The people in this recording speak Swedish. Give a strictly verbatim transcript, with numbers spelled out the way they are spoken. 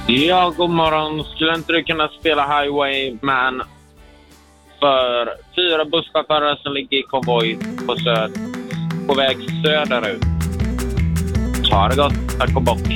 Ja, god morgon. Skulle inte du kunna spela Highwayman för fyra busschaufförer som ligger i konvoj på, söd, på väg söderut? Ha det gott. Tack och bock.